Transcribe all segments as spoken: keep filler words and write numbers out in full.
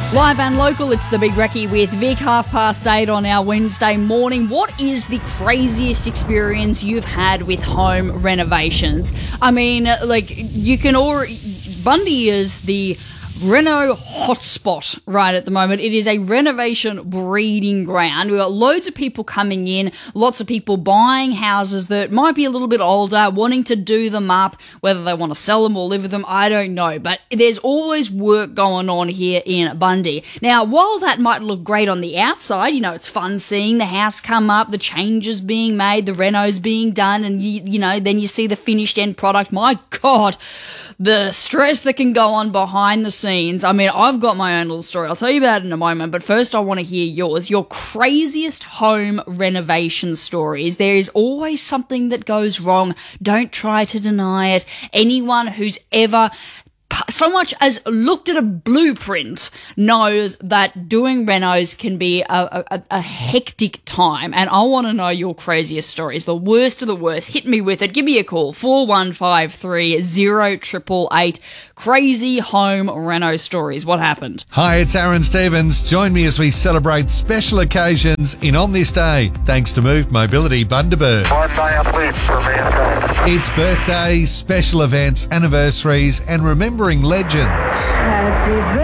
Live and local, it's the Big Recce with Vic, half past eight on our Wednesday morning. What is the craziest experience you've had with home renovations? I mean, like, you can already... Bundy is the Reno hotspot right at the moment. It is a renovation breeding ground. We've got loads of people coming in, lots of people buying houses that might be a little bit older, wanting to do them up, whether they want to sell them or live with them, I don't know. But there's always work going on here in Bundy. Now, while that might look great on the outside, you know, it's fun seeing the house come up, the changes being made, the renos being done, and, you, you know, then you see the finished end product. My God, the stress that can go on behind the scenes. I mean, I've got my own little story. I'll tell you about it in a moment, but first I want to hear yours. Your craziest home renovation stories. There is always something that goes wrong. Don't try to deny it. Anyone who's ever so much as looked at a blueprint knows that doing renos can be a, a, a hectic time, and I want to know your craziest stories, the worst of the worst. Hit me with it. Give me a call, four one five three, zero eight eight eight. Crazy home reno stories. What happened? Hi, it's Aaron Stevens. Join me as we celebrate special occasions in On This Day, thanks to Move Mobility Bundaberg. One diathlete for mankind. It's birthdays, special events, anniversaries, and remembering legends. Happy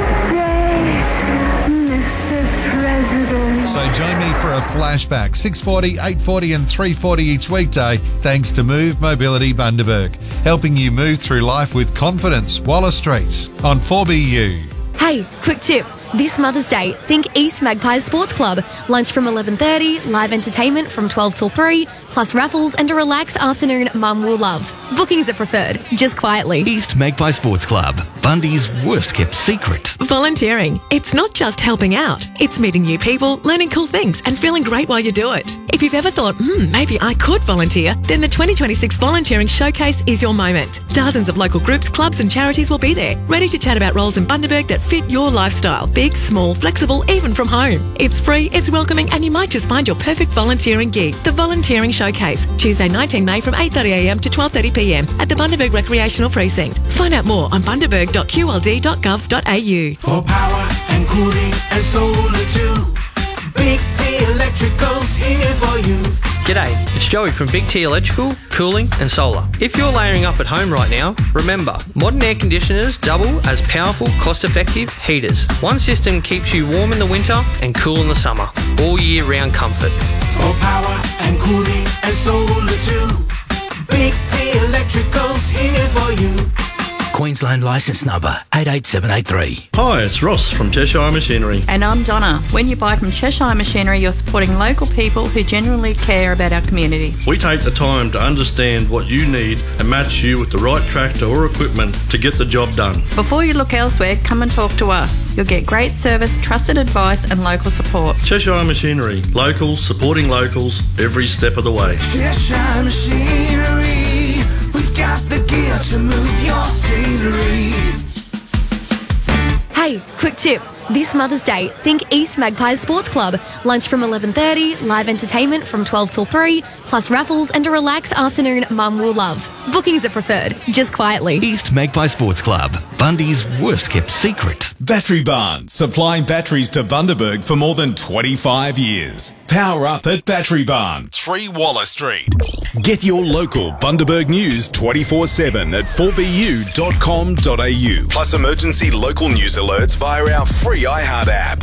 birthday, Mister President. So join me for a flashback, six forty, eight forty and three forty each weekday, thanks to Move Mobility Bundaberg, helping you move through life with confidence. Wallace Street on four B U. Hey, quick tip. This Mother's Day, think East Magpies Sports Club. Lunch from eleven thirty, live entertainment from twelve till three, plus raffles and a relaxed afternoon Mum will love. Bookings are preferred, just quietly. East Magpie Sports Club, Bundy's worst kept secret. Volunteering. It's not just helping out. It's meeting new people, learning cool things and feeling great while you do it. If you've ever thought, hmm, maybe I could volunteer, then the twenty twenty-six Volunteering Showcase is your moment. Dozens of local groups, clubs and charities will be there, ready to chat about roles in Bundaberg that fit your lifestyle. Big, small, flexible, even from home. It's free, it's welcoming, and you might just find your perfect volunteering gig. The Volunteering Showcase, Tuesday nineteenth May from eight thirty a m to twelve thirty p m at the Bundaberg Recreational Precinct. Find out more on bundaberg dot q l d dot gov dot a u. For power and cooling and solar too, Big T Electrical's here for you. G'day, it's Joey from Big T Electrical, Cooling and Solar. If you're layering up at home right now, remember, modern air conditioners double as powerful, cost-effective heaters. One system keeps you warm in the winter and cool in the summer. All year round comfort. For power and cooling and solar too, Big T Electrical's here for you. Queensland licence number eight eight seven eight three. Hi, it's Ross from Cheshire Machinery. And I'm Donna. When you buy from Cheshire Machinery, you're supporting local people who genuinely care about our community. We take the time to understand what you need and match you with the right tractor or equipment to get the job done. Before you look elsewhere, come and talk to us. You'll get great service, trusted advice and local support. Cheshire Machinery. Locals supporting locals every step of the way. Cheshire Machinery, we've got the gear to move your scenery. Hey, quick tip. This Mother's Day, think East Magpies Sports Club. Lunch from eleven thirty, live entertainment from twelve till three, plus raffles and a relaxed afternoon Mum will love. Bookings are preferred, just quietly. East Magpie Sports Club, Bundy's worst kept secret. Battery Barn, supplying batteries to Bundaberg for more than twenty-five years. Power up at Battery Barn, three Waller Street. Get your local Bundaberg news twenty-four seven at four b u dot com dot a u. Plus emergency local news alerts via our free iHeart app.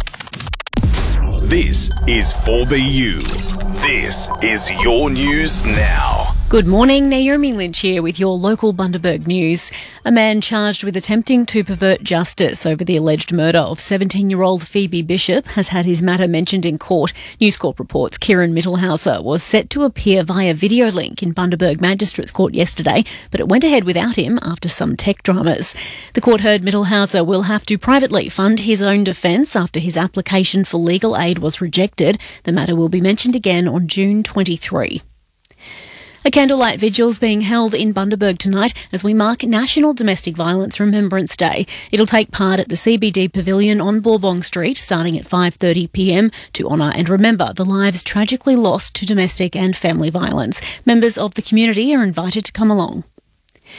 This is four B U. This is your news now. Good morning, Naomi Lynch here with your local Bundaberg news. A man charged with attempting to pervert justice over the alleged murder of seventeen-year-old Phoebe Bishop has had his matter mentioned in court. News Corp reports Kieran Mittelhauser was set to appear via video link in Bundaberg Magistrates Court yesterday, but it went ahead without him after some tech dramas. The court heard Mittelhauser will have to privately fund his own defence after his application for legal aid was rejected. The matter will be mentioned again on June twenty-third. A candlelight vigil is being held in Bundaberg tonight as we mark National Domestic Violence Remembrance Day. It'll take part at the C B D Pavilion on Bourbon Street starting at five thirty p m to honour and remember the lives tragically lost to domestic and family violence. Members of the community are invited to come along.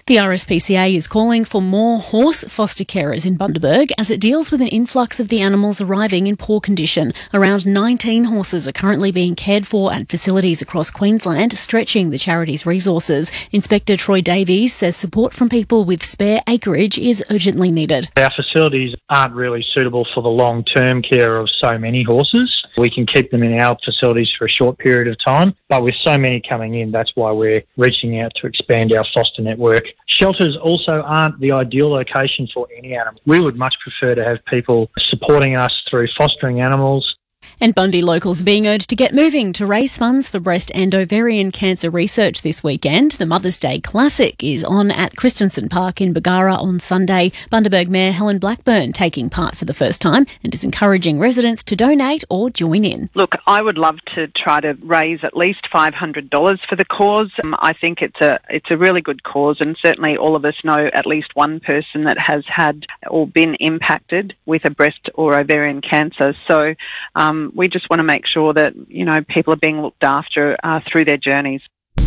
The R S P C A is calling for more horse foster carers in Bundaberg as it deals with an influx of the animals arriving in poor condition. Around nineteen horses are currently being cared for at facilities across Queensland, stretching the charity's resources. Inspector Troy Davies says support from people with spare acreage is urgently needed. Our facilities aren't really suitable for the long-term care of so many horses. We can keep them in our facilities for a short period of time, but with so many coming in, that's why we're reaching out to expand our foster network. Shelters also aren't the ideal location for any animal. We would much prefer to have people supporting us through fostering animals. And Bundy locals are being urged to get moving to raise funds for breast and ovarian cancer research this weekend. The Mother's Day Classic is on at Christensen Park in Bargara on Sunday. Bundaberg Mayor Helen Blackburn taking part for the first time and is encouraging residents to donate or join in. Look, I would love to try to raise at least five hundred dollars for the cause. Um, I think it's a it's a really good cause, and certainly all of us know at least one person that has had or been impacted with a breast or ovarian cancer. So um, we just want to make sure that, you know, people are being looked after uh, through their journeys.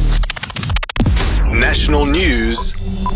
National news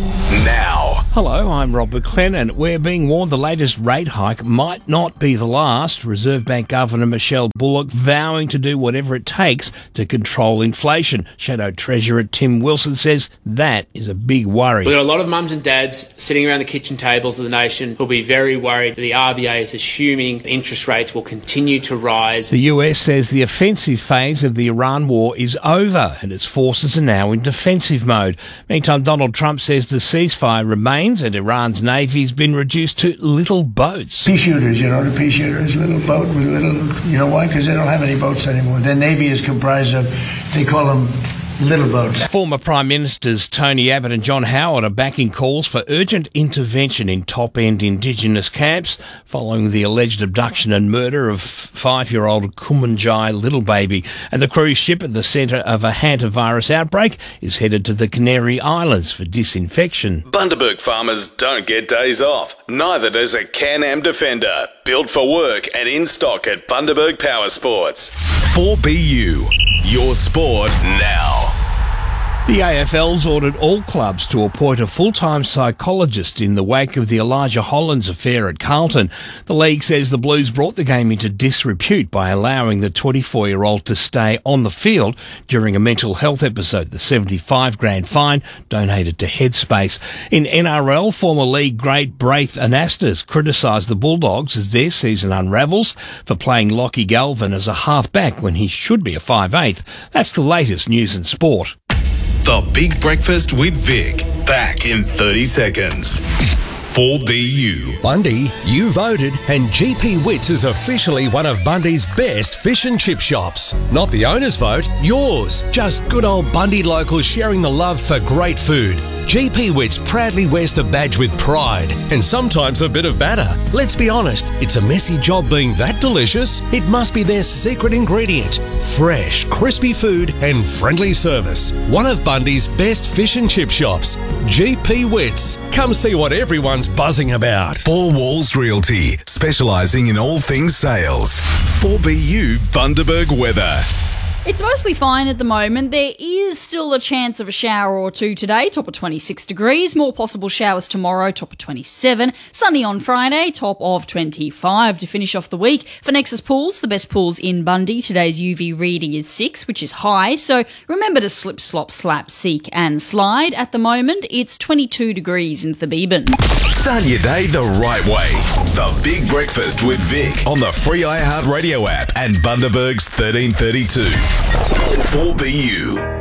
now. Hello, I'm Rob McLennan, and we're being warned the latest rate hike might not be the last. Reserve Bank Governor Michelle Bullock vowing to do whatever it takes to control inflation. Shadow Treasurer Tim Wilson says that is a big worry. We've got a lot of mums and dads sitting around the kitchen tables of the nation who'll be very worried that the R B A is assuming interest rates will continue to rise. The U S says the offensive phase of the Iran war is over and its forces are now in defensive mode. Meantime, Donald Trump says the ceasefire remains and Iran's navy's been reduced to little boats. Pea shooters, you know, the pea shooters, little boat with little, you know why? Because they don't have any boats anymore. Their navy is comprised of, they call them little boats. Former Prime Ministers Tony Abbott and John Howard are backing calls for urgent intervention in top-end Indigenous camps following the alleged abduction and murder of five-year-old Kumanjai little baby. And the cruise ship at the centre of a hantavirus outbreak is headed to the Canary Islands for disinfection. Bundaberg farmers don't get days off. Neither does a Can-Am Defender. Built for work and in stock at Bundaberg Power Sports. four B U. Your sport now. The A F L's ordered all clubs to appoint a full-time psychologist in the wake of the Elijah Hollands affair at Carlton. The league says the Blues brought the game into disrepute by allowing the twenty-four-year-old to stay on the field during a mental health episode. The seventy-five grand fine donated to Headspace. In N R L, former league great Braith Anastas criticised the Bulldogs as their season unravels for playing Lockie Galvin as a half-back when he should be a five-eighth. That's the latest news and sport. The Big Breakfast with Vic. Back in thirty seconds. four B U. Bundy, you voted, and G P Wits is officially one of Bundy's best fish and chip shops. Not the owner's vote, yours. Just good old Bundy locals sharing the love for great food. G P Wits proudly wears the badge with pride, and sometimes a bit of batter. Let's be honest, it's a messy job being that delicious. It must be their secret ingredient. Fresh, crispy food and friendly service. One of Bundy's best fish and chip shops. G P Wits. Come see what everyone's buzzing about. Four Walls Realty, specialising in all things sales. four B U Bundaberg weather. It's mostly fine at the moment. There is still a chance of a shower or two today, top of twenty-six degrees. More possible showers tomorrow, top of twenty-seven. Sunny on Friday, top of twenty-five to finish off the week. For Nexus Pools, the best pools in Bundy, today's U V reading is six, which is high. So remember to slip, slop, slap, seek and slide. At the moment, it's twenty-two degrees in Thebeben. Start your day the right way. The Big Breakfast with Vic on the free iHeartRadio app and Bundaberg's thirteen thirty-two. four B U.